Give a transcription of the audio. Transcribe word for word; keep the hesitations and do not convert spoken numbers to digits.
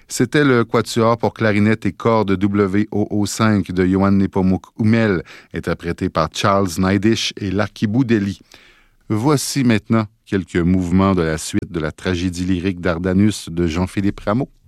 C'était le quatuor pour clarinette et cordes W O O cinq de Johann Nepomuk Hummel, interprété par Charles Neidish et l'Archibald Deli. Voici maintenant quelques mouvements de la suite de la tragédie lyrique Dardanus de Jean-Philippe Rameau.